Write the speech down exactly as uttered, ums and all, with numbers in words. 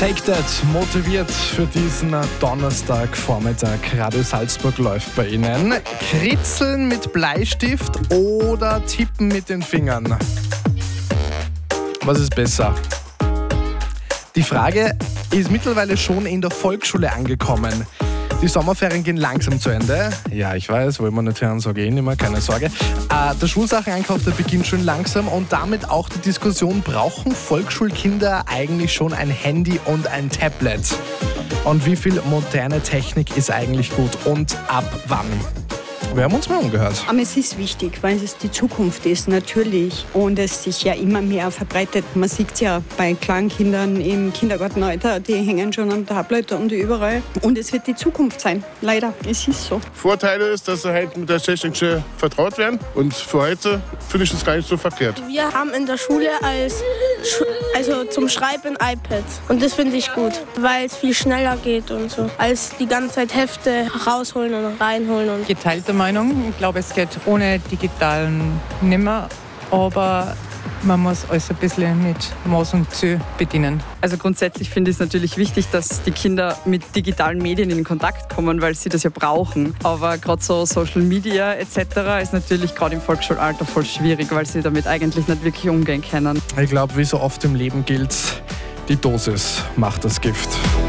Take That motiviert für diesen Donnerstagvormittag. Radio Salzburg läuft bei Ihnen. Kritzeln mit Bleistift oder tippen mit den Fingern? Was ist besser? Die Frage ist mittlerweile schon in der Volksschule angekommen. Die Sommerferien gehen langsam zu Ende. Ja, ich weiß, wollen wir nicht hören, sage ich eh nicht mehr, keine Sorge. Äh, der Schulsacheneinkauf, der beginnt schon langsam und damit auch die Diskussion, brauchen Volksschulkinder eigentlich schon ein Handy und ein Tablet? Und wie viel moderne Technik ist eigentlich gut und ab wann? Wir haben uns mal umgehört. Aber es ist wichtig, weil es die Zukunft ist, natürlich. Und es sich ja immer mehr verbreitet. Man sieht es ja bei kleinen Kindern im Kindergartenalter, die hängen schon am Tablet und überall. Und es wird die Zukunft sein, leider. Es ist so. Vorteile ist, dass sie halt mit der Technik schon vertraut werden. Und für heute finde ich das gar nicht so verkehrt. Wir haben in der Schule als also zum Schreiben iPad. Und das finde ich gut, weil es viel schneller geht und so, als die ganze Zeit Hefte rausholen und reinholen. Und Geteilte Meinung. Ich glaube, es geht ohne digitalen nimmer, aber man muss alles ein bisschen mit Maß und Ziel bedienen. Also grundsätzlich finde ich es natürlich wichtig, dass die Kinder mit digitalen Medien in Kontakt kommen, weil sie das ja brauchen. Aber gerade so Social Media et cetera ist natürlich gerade im Volksschulalter voll schwierig, weil sie damit eigentlich nicht wirklich umgehen können. Ich glaube, wie so oft im Leben gilt, die Dosis macht das Gift.